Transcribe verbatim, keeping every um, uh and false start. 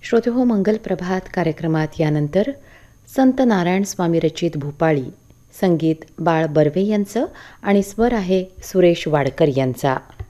श्रोतेहो, मंगल प्रभात कार्यक्रमात यानंतर संत नारायण स्वामी रचित भूपाळी, संगीत बाळ बर्वे यांचं आणि स्वर आहे सुरेश वाडकर यांचा.